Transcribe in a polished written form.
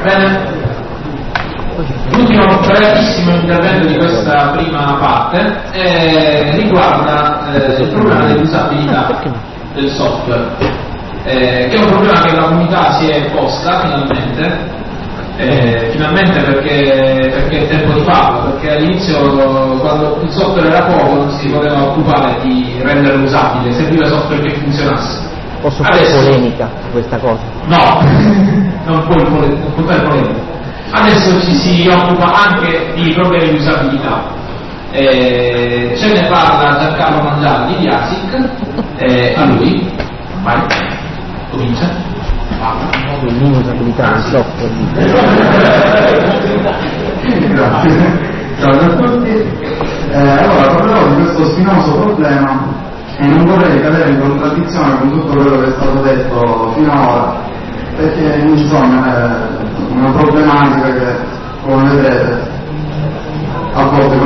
Bene. L'ultimo brevissimo intervento di questa prima parte riguarda il problema dell'usabilità del software, che è un problema che la comunità si è posta finalmente perché è tempo di farlo, perché all'inizio, quando il software era poco, non si poteva occupare di renderlo usabile, serviva software che funzionasse. Posso fare polemica su questa cosa? No, non puoi fare polemica. Adesso ci si occupa anche di problemi di usabilità. Ce ne parla Giancarlo Mangialdi di ASIC, a lui, vai, comincia. L'inusabilità del software. Grazie. Ciao a tutti. Allora, parlerò di questo spinoso problema e non vorrei cadere in contraddizione con tutto quello che è stato detto finora, perché insomma è una problematica che, come vedete, a volte